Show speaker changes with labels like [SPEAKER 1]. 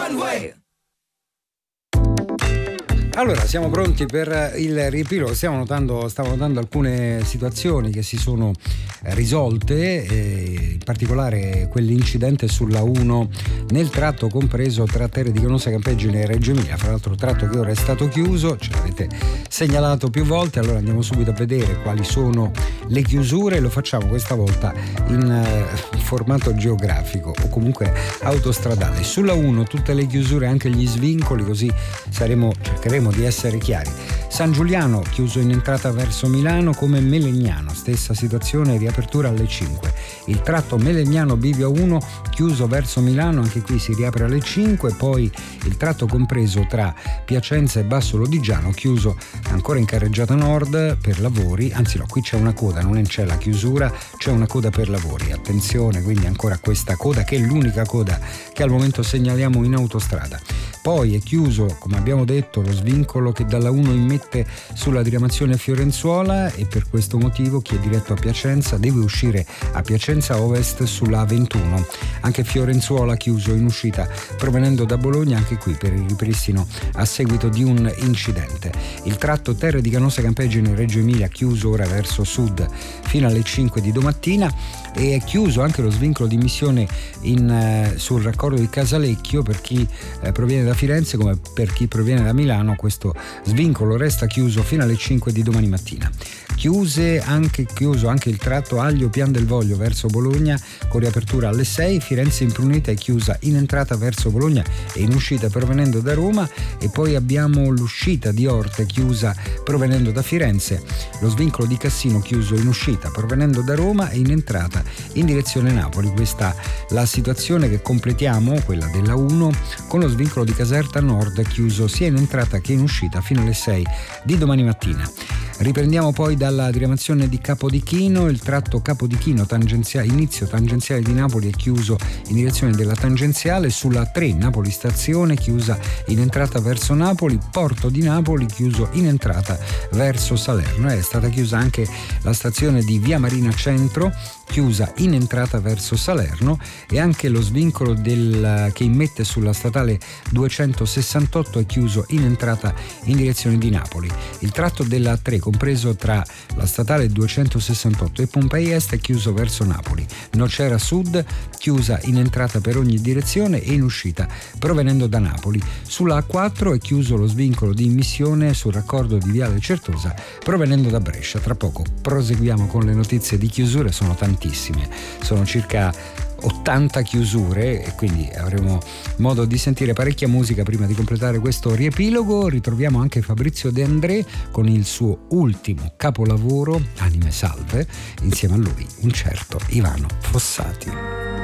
[SPEAKER 1] Allora, siamo pronti per il riepilogo. Stavo notando alcune situazioni che si sono risolte, in particolare quell'incidente sulla 1 nel tratto compreso tra Terre di Canosa Campeggine e Reggio Emilia, fra l'altro tratto che ora è stato chiuso, ce l'avete segnalato più volte. Allora andiamo subito a vedere quali sono le chiusure. Lo facciamo questa volta in formato geografico o comunque autostradale. Sulla 1 tutte le chiusure, anche gli svincoli, così cercheremo di essere chiari. San Giuliano chiuso in entrata verso Milano, come Melegnano, stessa situazione, riapertura alle 5. Il tratto Melegnano Bivio 1 chiuso verso Milano, anche qui si riapre alle 5. Poi il tratto compreso tra Piacenza e Basso Lodigiano chiuso ancora in carreggiata nord per lavori, anzi no, qui c'è una coda, non c'è la chiusura, c'è una coda per lavori. Attenzione quindi ancora questa coda, che è l'unica coda che al momento segnaliamo in autostrada. Poi è chiuso, come abbiamo detto, lo svincolo che dalla 1 immette sulla diramazione Fiorenzuola, e per questo motivo chi è diretto a Piacenza deve uscire a Piacenza Ovest sulla A21. Anche Fiorenzuola chiuso in uscita provenendo da Bologna, anche qui per il ripristino a seguito di un incidente. Il tratto Terre di Canosa Campeggine Reggio Emilia chiuso ora verso sud fino alle 5 di domattina, e è chiuso anche lo svincolo di Missione sul raccordo di Casalecchio per chi proviene da Firenze come per chi proviene da Milano. Questo svincolo resta chiuso fino alle 5 di domani mattina. Chiuso anche il tratto Aglio Pian del Voglio verso Bologna con riapertura alle 6. Firenze Imprunita è chiusa in entrata verso Bologna e in uscita provenendo da Roma, e poi abbiamo l'uscita di Orte chiusa provenendo da Firenze, lo svincolo di Cassino chiuso in uscita provenendo da Roma e in entrata in direzione Napoli. Questa la situazione che completiamo, quella della 1, con lo svincolo di Caserta Nord chiuso sia in entrata che in uscita fino alle 6 di domani mattina. Riprendiamo poi dalla diramazione di Capodichino. Il tratto Capodichino inizio tangenziale di Napoli è chiuso in direzione della tangenziale. Sulla 3 Napoli stazione chiusa in entrata verso Napoli. Porto di Napoli chiuso in entrata verso Salerno. È stata chiusa anche la stazione di Via Marina Centro, chiusa in entrata verso Salerno, e anche lo svincolo che immette sulla statale 268 è chiuso in entrata in direzione di Napoli. Il tratto della 3 compreso tra la statale 268 e Pompei Est è chiuso verso Napoli. Nocera Sud chiusa in entrata per ogni direzione e in uscita provenendo da Napoli. Sulla A4 è chiuso lo svincolo di Missione sul raccordo di Viale Certosa provenendo da Brescia. Tra poco proseguiamo con le notizie di chiusure, sono tantissime, sono circa 80 chiusure e quindi avremo modo di sentire parecchia musica prima di completare questo riepilogo. Ritroviamo anche Fabrizio De André con il suo ultimo capolavoro, Anime Salve, insieme a lui un certo Ivano Fossati.